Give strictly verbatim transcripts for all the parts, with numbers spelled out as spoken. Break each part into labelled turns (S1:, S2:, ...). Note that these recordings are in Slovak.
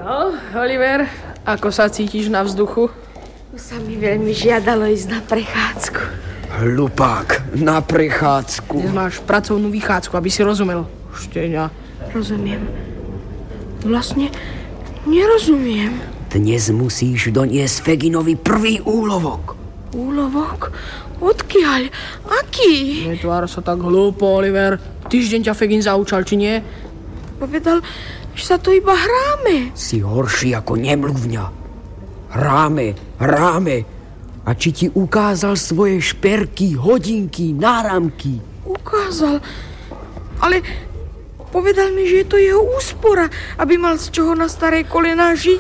S1: No, Oliver, ako sa cítiš na vzduchu?
S2: Sa mi veľmi žiadalo ísť na prechádzku.
S3: Hlupák, na prechádzku.
S1: Dnes máš pracovnú vychádzku, aby si rozumel. Šteňa.
S2: Rozumiem. Vlastne nerozumiem.
S3: Dnes musíš doniesť Feginovi prvý úlovok.
S2: Úlovok? Odkiaľ? Aký?
S1: Netvár sa tak hlúpo, Oliver. Týždeň ťa Fegin zaučal, či nie?
S2: Povedal, že sa to iba hráme.
S3: Si horší ako nemluvňa. Hráme, hráme. A či ti ukázal svoje šperky, hodinky, náramky?
S2: Ukázal. Ale povedal mi, že je to jeho úspora, aby mal z čoho na staré kolená žiť.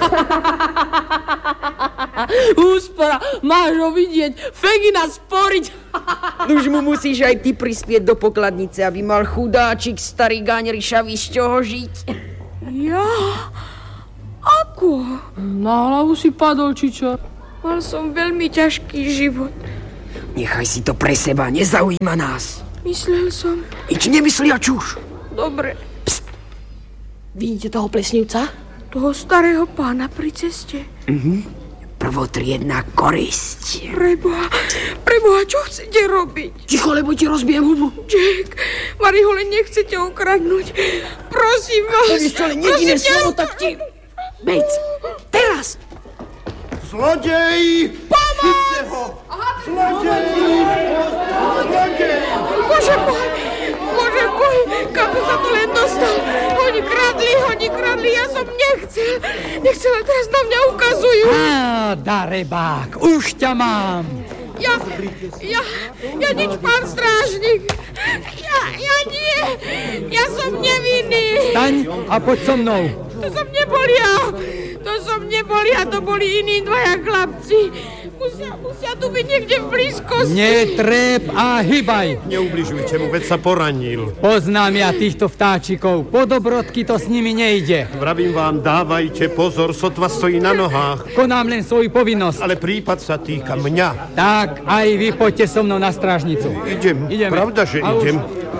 S1: Úspora, máš ho vidieť. Fegina sporiť.
S3: Už mu musíš aj ty prispieť do pokladnice, aby mal chudáčik starý gáň ryšavý z čoho žiť.
S2: Ja? Ako?
S1: Na hlavu si padol, či čo?
S2: Mal som veľmi ťažký život.
S3: Nechaj si to pre seba, nezaujíma nás.
S2: Myslel som.
S3: Ič nemyslia čuš.
S2: Dobre.
S3: Pst.
S1: Vidíte toho plesnivca?
S2: Toho starého pána pri ceste.
S3: Mhm. Prvotriedna korisť.
S2: Preboha, preboha, čo chcete robiť?
S1: Ticho, lebo ti rozbijem hubu.
S2: Jack, Mari ho len nechcete ukradnúť. Prosím vás.
S3: Povieš čo len jediné slovo, tak ti... Bejc, teraz!
S4: Zlodej! Chyťte ho! Zlodej! Zlodej!
S2: Bože môj, Bože môj, kam sa to len dostal? Oni kradli, oni kradli, ja som nechcel. Nechcel, a teraz na mňa ukazujú.
S5: Á, darebák, už ťa mám.
S2: Ja, ja, ja nič, pán strážnik. Ja, ja nie, ja som nevinný.
S5: Staň a poď so mnou.
S2: To som nebol ja, to som nebol ja, to boli iní dvaja chlapci. Musia, musia tu byť niekde v blízkosti.
S5: Netreb a hybaj.
S4: Neubližujte mu, veď sa poranil.
S5: Poznám ja týchto vtáčikov, po dobrodky to s nimi nejde.
S4: Vravím vám, dávajte pozor, sotva stojí na nohách.
S5: Konám len svoju povinnosť.
S4: Ale prípad sa týka mňa.
S5: Tak, aj vy poďte so mnou na strážnicu.
S4: Idem,
S5: Ideme.
S4: pravda, že idem.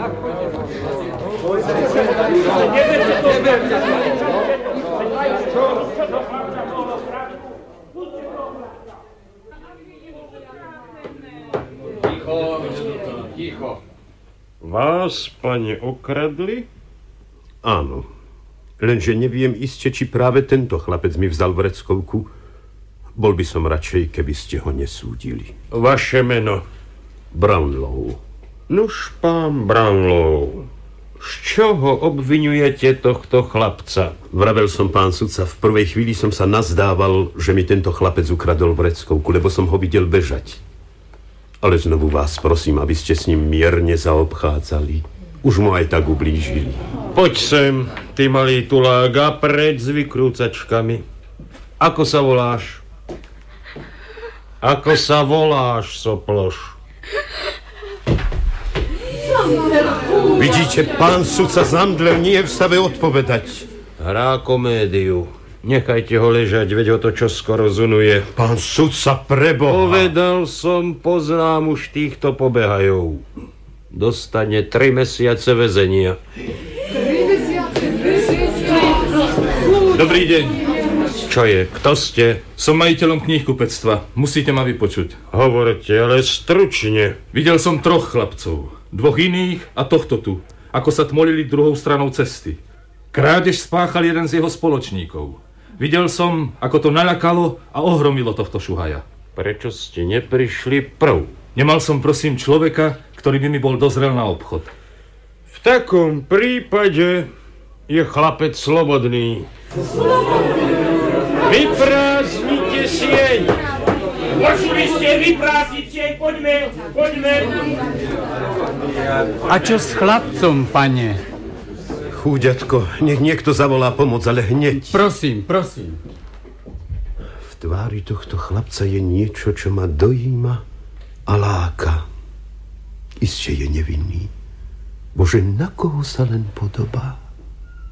S6: Ticho. Vás, pane, okradli?
S4: Áno. Lenže neviem iste, či práve tento chlapec mi vzal vreckovku. Bol by som radšej, keby ste ho nesúdili.
S6: Vaše meno?
S4: Brownlow.
S6: Nuž, pán Brownlow, z čoho obvinujete tohto chlapca?
S4: Vravel som, pán sudca, v prvej chvíli som sa nazdával, že mi tento chlapec ukradol vreckovku, lebo som ho videl bežať. Ale znovu vás prosím, aby ste s ním mierne zaobchádzali. Už mu aj tak ublížili.
S6: Poď sem, ty malý tulák, a preď s vykrúcačkami. Ako sa voláš? Ako sa voláš, soploš?
S4: Vidíte, pán sudca zamdlel, nie je v stave odpovedať.
S6: Hrá komédiu. Nechajte ho ležať, veď ho to čoskoro zunuje.
S4: Pán sudca, preboha.
S6: Povedal som, poznám už týchto pobehajov. Dostane tri mesiace väzenia.
S7: Dobrý deň.
S6: Čo je? Kto ste?
S7: Som majiteľom knihkupectva. Musíte ma vypočuť.
S6: Hovorte, ale stručne.
S7: Videl som troch chlapcov. Dvoch iných a tohto tu. Ako sa tmolili druhou stranou cesty. Krádež spáchal jeden z jeho spoločníkov. Videl som, ako to naľakalo a ohromilo tohto šuhaja.
S6: Prečo ste neprišli prv?
S7: Nemal som, prosím, človeka, ktorý by mi bol dozrel na obchod.
S6: V takom prípade je chlapec slobodný. Vyprázdnite sieň! Počuli ste, vyprázdniť sieň, poďme, poďme!
S5: A čo s chlapcom, pane?
S4: Chúďatko, nech niekto zavolá pomoc, ale hneď.
S5: Prosím, prosím.
S4: V tvári tohto chlapca je niečo, čo ma dojíma a láka. Isté je nevinný. Bože, na koho sa len podobá?